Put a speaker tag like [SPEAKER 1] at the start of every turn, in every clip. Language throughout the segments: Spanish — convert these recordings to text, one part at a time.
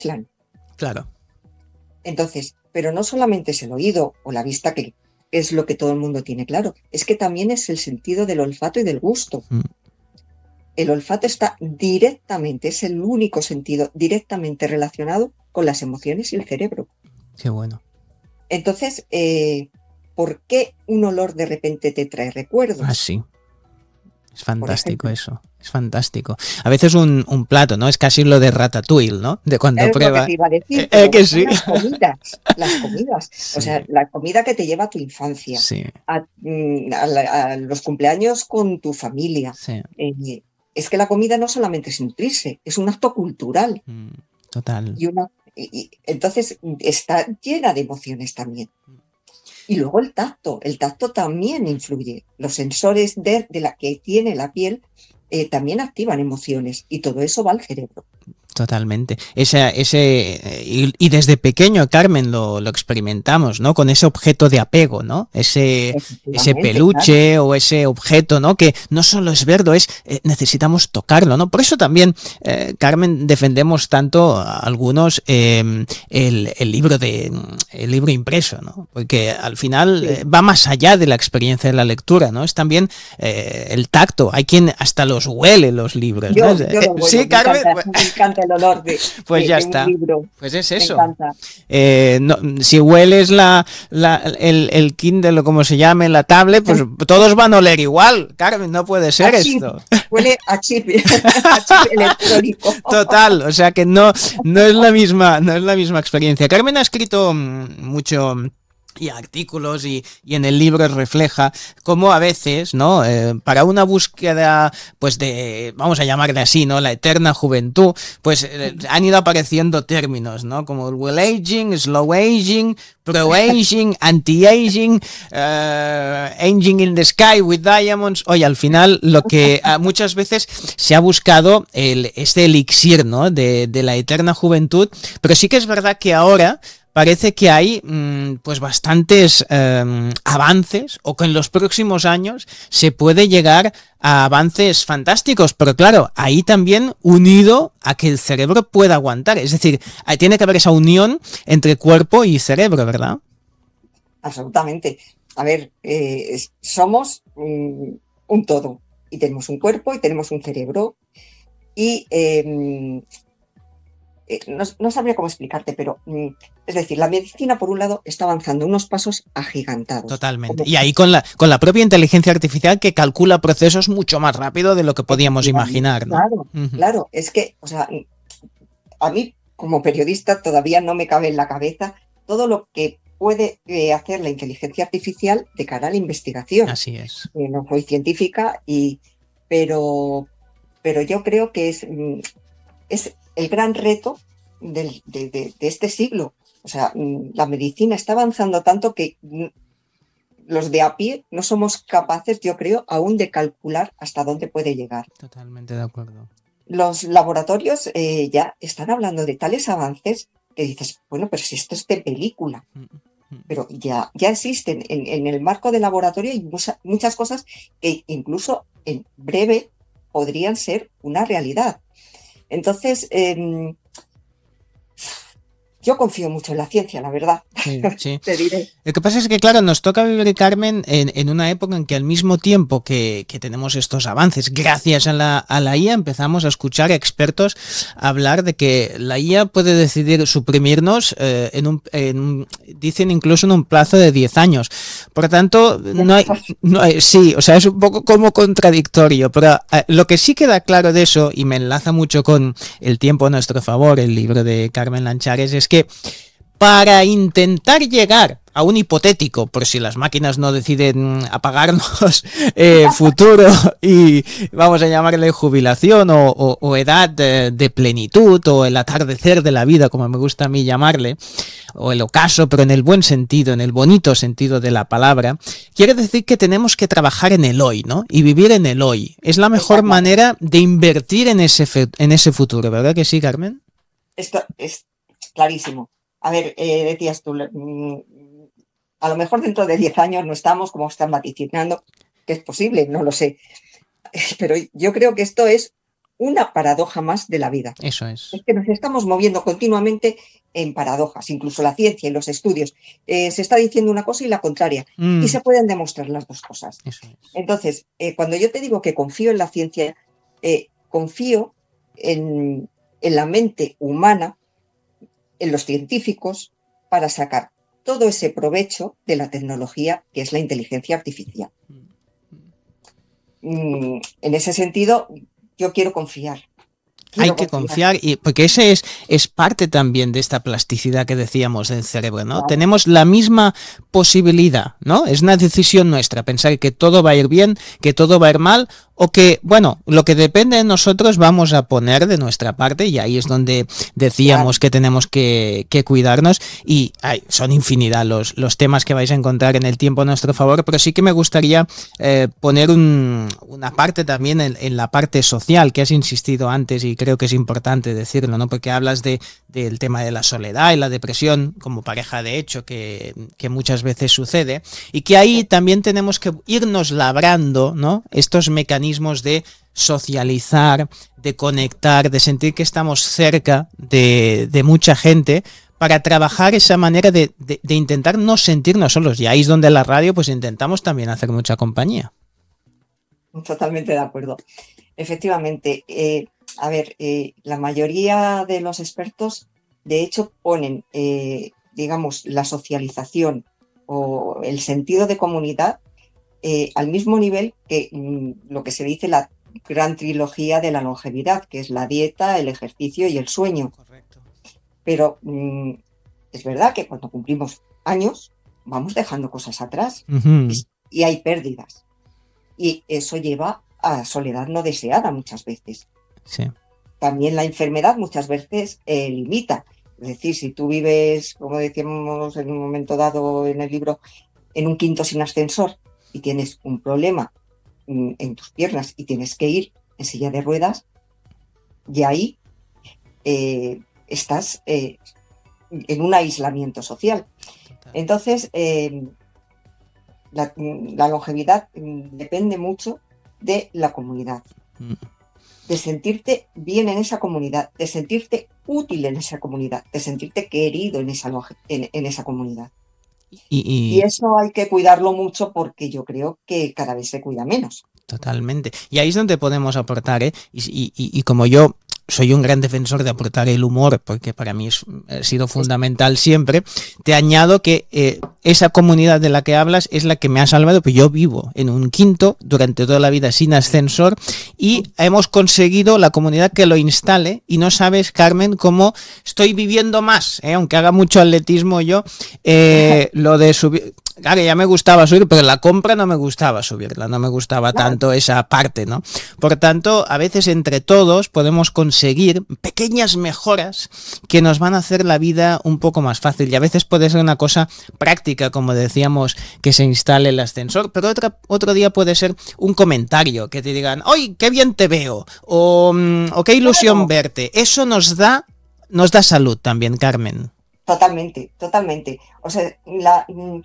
[SPEAKER 1] mezclan.
[SPEAKER 2] Claro.
[SPEAKER 1] Entonces, pero no solamente es el oído o la vista, que es lo que todo el mundo tiene claro, es que también es el sentido del olfato y del gusto. El olfato está directamente, es el único sentido directamente relacionado con las emociones y el cerebro.
[SPEAKER 2] Qué bueno.
[SPEAKER 1] Entonces, ¿por qué un olor de repente te trae recuerdos?
[SPEAKER 2] Ah, sí. Es fantástico eso, es fantástico. A veces un plato, ¿no? Es casi lo de Ratatouille, ¿no? De cuando
[SPEAKER 1] Es lo que
[SPEAKER 2] prueba.
[SPEAKER 1] te iba a decir, pero
[SPEAKER 2] Que
[SPEAKER 1] son
[SPEAKER 2] sí.
[SPEAKER 1] las comidas, o
[SPEAKER 2] Sí,
[SPEAKER 1] sea, la comida que te lleva a tu infancia,
[SPEAKER 2] sí,
[SPEAKER 1] a los cumpleaños con tu familia.
[SPEAKER 2] sí.
[SPEAKER 1] Es que la comida no solamente es nutrirse, es un acto cultural
[SPEAKER 2] Total.
[SPEAKER 1] y entonces está llena de emociones también. Y luego el tacto también influye. Los sensores de la que tiene la piel también activan emociones y todo eso va al cerebro.
[SPEAKER 2] Totalmente. Y desde pequeño, Carmen, lo experimentamos, ¿no? Con ese objeto de apego, ¿no? Ese
[SPEAKER 1] Efectivamente, claro.
[SPEAKER 2] peluche o ese objeto, ¿no? Que no solo es verlo, necesitamos tocarlo, ¿no? Por eso también, Carmen, defendemos tanto a algunos el libro impreso, ¿no? Porque al final
[SPEAKER 1] Sí.
[SPEAKER 2] va más allá de la experiencia de la lectura, ¿no? Es también el tacto. Hay quien hasta los huele los libros, ¿no?
[SPEAKER 1] Yo lo
[SPEAKER 2] Sí,
[SPEAKER 1] vuelo,
[SPEAKER 2] Carmen.
[SPEAKER 1] me encanta el olor
[SPEAKER 2] Pues ya
[SPEAKER 1] de un
[SPEAKER 2] está.
[SPEAKER 1] libro,
[SPEAKER 2] Pues es
[SPEAKER 1] me
[SPEAKER 2] eso.
[SPEAKER 1] encanta.
[SPEAKER 2] No, si hueles el Kindle o como se llame, la tablet, pues todos van a oler igual. Carmen, no puede
[SPEAKER 1] A
[SPEAKER 2] ser
[SPEAKER 1] chip,
[SPEAKER 2] esto.
[SPEAKER 1] huele a chip, a chip electrónico.
[SPEAKER 2] Total, o sea que no es la misma experiencia. Carmen ha escrito mucho y artículos y en el libro refleja cómo a veces, ¿no? Para una búsqueda, pues vamos a llamarle así, ¿no? La eterna juventud, pues han ido apareciendo términos, ¿no? Como el well aging, slow aging, pro aging, anti aging, aging in the sky with diamonds. Oye, al final lo que muchas veces se ha buscado este elixir, ¿no? De la eterna juventud, pero sí que es verdad que ahora parece que hay pues bastantes avances o que en los próximos años se puede llegar a avances fantásticos, pero claro, ahí también unido a que el cerebro pueda aguantar, es decir, tiene que haber esa unión entre cuerpo y cerebro, ¿verdad?
[SPEAKER 1] Absolutamente. A ver, somos un todo y tenemos un cuerpo y tenemos un cerebro y no sabría cómo explicarte, pero es decir, la medicina por un lado está avanzando unos pasos agigantados.
[SPEAKER 2] Totalmente. Y ahí con la propia inteligencia artificial que calcula procesos mucho más rápido de lo que podíamos
[SPEAKER 1] Efectivamente,
[SPEAKER 2] imaginar, ¿no?
[SPEAKER 1] claro, claro, es que, o sea, a mí como periodista todavía no me cabe en la cabeza todo lo que puede hacer la inteligencia artificial de cara a la investigación.
[SPEAKER 2] Así es.
[SPEAKER 1] No soy científica, pero, pero yo creo que es el gran reto de este siglo. O sea, la medicina está avanzando tanto que los de a pie no somos capaces, yo creo, aún de calcular hasta dónde puede llegar.
[SPEAKER 2] Totalmente de acuerdo.
[SPEAKER 1] Los laboratorios ya están hablando de tales avances que dices, bueno, pero si esto es de película, pero ya existen en el marco del laboratorio hay muchas cosas que incluso en breve podrían ser una realidad. Entonces, yo confío mucho en la ciencia, la verdad.
[SPEAKER 2] Sí, sí.
[SPEAKER 1] Te diré.
[SPEAKER 2] Lo que pasa es que, claro, nos toca vivir, Carmen, en una época en que al mismo tiempo que tenemos estos avances, gracias a la IA, empezamos a escuchar a expertos hablar de que la IA puede decidir suprimirnos dicen incluso en un plazo de 10 años. Por lo tanto, sí, o sea, es un poco como contradictorio, pero lo que sí queda claro de eso, y me enlaza mucho con El tiempo a nuestro favor, el libro de Carmen Lanchares, es que para intentar llegar a un hipotético, por si las máquinas no deciden apagarnos, futuro y vamos a llamarle jubilación o edad de plenitud o el atardecer de la vida, como me gusta a mí llamarle, o el ocaso, pero en el buen sentido, en el bonito sentido de la palabra, quiere decir que tenemos que trabajar en el hoy, ¿no? Y vivir en el hoy. Es la mejor manera de invertir en ese futuro, ¿verdad que sí, Carmen?
[SPEAKER 1] Esto es clarísimo. A ver, decías tú, a lo mejor dentro de 10 años no estamos, como están vaticinando, que es posible, no lo sé. Pero yo creo que esto es una paradoja más de la vida.
[SPEAKER 2] Eso es.
[SPEAKER 1] Es que nos estamos moviendo continuamente en paradojas, incluso la ciencia y los estudios. Se está diciendo una cosa y la contraria, y se pueden demostrar las dos cosas.
[SPEAKER 2] Eso es.
[SPEAKER 1] Entonces, cuando yo te digo que confío en la ciencia, confío en la mente humana, en los científicos, para sacar todo ese provecho de la tecnología que es la inteligencia artificial. En ese sentido, yo quiero confiar.
[SPEAKER 2] Hay que confiar, y porque ese es parte también de esta plasticidad que decíamos del cerebro, ¿no?
[SPEAKER 1] Claro.
[SPEAKER 2] Tenemos la misma posibilidad, ¿no? Es una decisión nuestra pensar que todo va a ir bien, que todo va a ir mal, o que, bueno, lo que depende de nosotros vamos a poner de nuestra parte, y ahí es donde decíamos que tenemos que cuidarnos, y son infinidad los temas que vais a encontrar en el tiempo a nuestro favor, pero sí que me gustaría poner una parte también en la parte social, que has insistido antes, y creo que es importante decirlo, ¿no? Porque hablas del tema de la soledad y la depresión como pareja de hecho que muchas veces sucede, y que ahí también tenemos que irnos labrando, ¿no? Estos mecanismos de socializar, de conectar, de sentir que estamos cerca de mucha gente, para trabajar esa manera de intentar no sentirnos solos. Y ahí es donde la radio pues intentamos también hacer mucha compañía.
[SPEAKER 1] Totalmente de acuerdo. Efectivamente, a ver, la mayoría de los expertos, de hecho, ponen, digamos, la socialización o el sentido de comunidad al mismo nivel que lo que se dice la gran trilogía de la longevidad, que es la dieta, el ejercicio y el sueño.
[SPEAKER 2] Correcto.
[SPEAKER 1] Pero es verdad que cuando cumplimos años vamos dejando cosas atrás y hay pérdidas. Y eso lleva a soledad no deseada muchas veces.
[SPEAKER 2] Sí.
[SPEAKER 1] También la enfermedad muchas veces limita. Es decir, si tú vives, como decíamos en un momento dado en el libro, en un quinto sin ascensor y tienes un problema en tus piernas y tienes que ir en silla de ruedas, y ahí estás en un aislamiento social. Entonces, la longevidad depende mucho de la comunidad, de sentirte bien en esa comunidad, de sentirte útil en esa comunidad, de sentirte querido en esa comunidad. Y eso hay que cuidarlo mucho, porque yo creo que cada vez se cuida menos.
[SPEAKER 2] Totalmente. Y ahí es donde podemos aportar, ¿eh? Y como yo soy un gran defensor de aportar el humor, porque para mí ha sido fundamental siempre, te añado que esa comunidad de la que hablas es la que me ha salvado, pues yo vivo en un quinto durante toda la vida sin ascensor, y hemos conseguido la comunidad que lo instale, y no sabes, Carmen, cómo estoy viviendo más, aunque haga mucho atletismo yo, lo de subir. Claro, ya me gustaba subir, pero la compra no me gustaba subirla, no me gustaba tanto esa parte, ¿no? Por tanto, a veces entre todos podemos conseguir pequeñas mejoras que nos van a hacer la vida un poco más fácil, y a veces puede ser una cosa práctica, como decíamos, que se instale el ascensor, pero otro día puede ser un comentario, que te digan, ¡ay, qué bien te veo! O qué ilusión verte. Eso nos da salud también, Carmen.
[SPEAKER 1] Totalmente, totalmente. O sea, la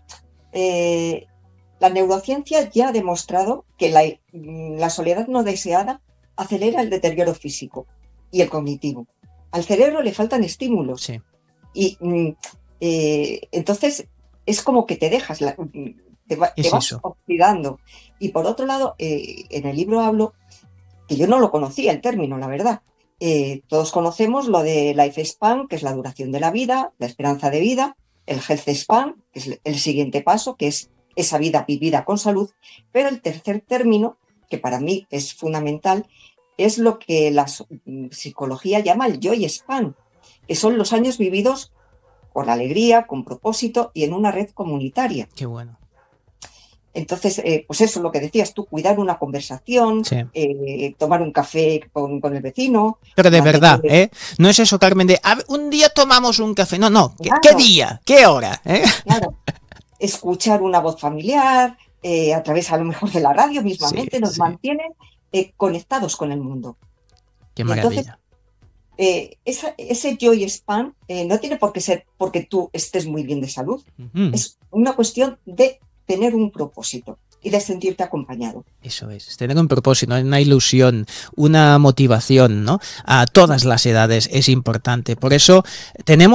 [SPEAKER 1] neurociencia ya ha demostrado que la soledad no deseada acelera el deterioro físico y el cognitivo. Al cerebro le faltan estímulos.
[SPEAKER 2] Sí.
[SPEAKER 1] Y entonces es como que te dejas, te vas oxidando. Y por otro lado, en el libro hablo, que yo no lo conocía el término, la verdad. Todos conocemos lo de lifespan, que es la duración de la vida, la esperanza de vida, el health span, que es el siguiente paso, que es esa vida vivida con salud, pero el tercer término, que para mí es fundamental, es lo que la psicología llama el joy span, que son los años vividos con alegría, con propósito y en una red comunitaria.
[SPEAKER 2] Qué bueno.
[SPEAKER 1] Entonces, pues eso, lo que decías tú, cuidar una conversación,
[SPEAKER 2] sí.
[SPEAKER 1] Tomar un café con el vecino.
[SPEAKER 2] Pero de verdad, no es eso, Carmen, de un día tomamos un café. No,
[SPEAKER 1] claro.
[SPEAKER 2] ¿Qué día? ¿Qué hora?
[SPEAKER 1] Claro, escuchar una voz familiar, a través a lo mejor de la radio mismamente, nos mantienen conectados con el mundo.
[SPEAKER 2] Qué maravilla.
[SPEAKER 1] Entonces, ese joy span no tiene por qué ser porque tú estés muy bien de salud. Es una cuestión de tener un propósito. y de sentirte acompañado.
[SPEAKER 2] Eso es, tener un propósito, una ilusión, una motivación, ¿no? A todas las edades es importante. Por eso tenemos